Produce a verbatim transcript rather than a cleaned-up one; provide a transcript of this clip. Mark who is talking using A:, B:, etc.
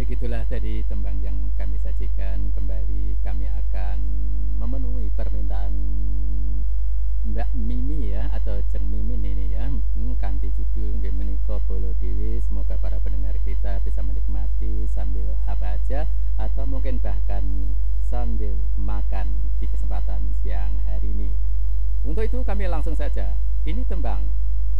A: begitulah tadi tembang yang kami sajikan. Kembali kami akan memenuhi permintaan Mbak Mimi ya, atau Ceng Mimin ini ya. Hmm, kanthi judul nggih menika Bolo Dewi. Semoga para pendengar kita bisa menikmati sambil apa aja, atau mungkin bahkan sambil makan di kesempatan siang hari ini. Untuk itu kami langsung saja. Ini tembang